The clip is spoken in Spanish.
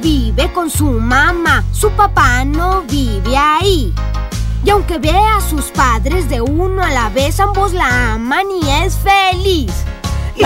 vive con su mamá, su papá no vive ahí. Y aunque ve a sus padres de uno a la vez, ambos la aman y es feliz.